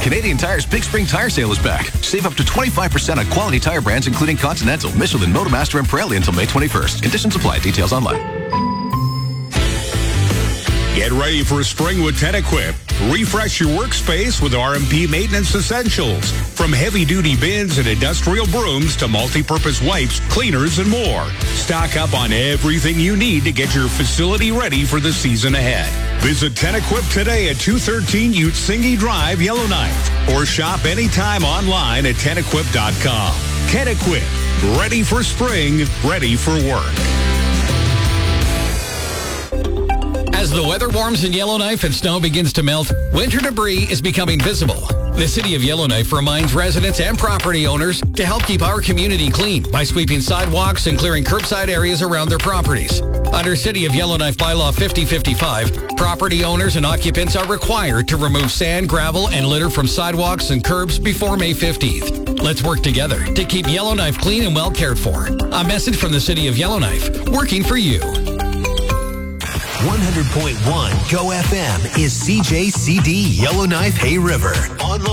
Canadian Tire's Big Spring Tire Sale is back. Save up to 25% on quality tire brands including Continental, Michelin, Motomaster, and Pirelli until May 21st. Conditions apply. Details online. Get ready for spring with Ten-Equip. Refresh your workspace with RMP Maintenance Essentials. From heavy-duty bins and industrial brooms to multi-purpose wipes, cleaners, and more. Stock up on everything you need to get your facility ready for the season ahead. Visit Ten-Equip today at 213 Utsingi Drive, Yellowknife. Or shop anytime online at Ten-Equip.com. Ten-Equip. Ready for spring, ready for work. As the weather warms in Yellowknife and snow begins to melt, winter debris is becoming visible. The City of Yellowknife reminds residents and property owners to help keep our community clean by sweeping sidewalks and clearing curbside areas around their properties. Under City of Yellowknife Bylaw 5055, property owners and occupants are required to remove sand, gravel, and litter from sidewalks and curbs before May 15th. Let's work together to keep Yellowknife clean and well cared for. A message from the City of Yellowknife, working for you. 100.1 GO FM is CJCD Yellowknife Hay River. Online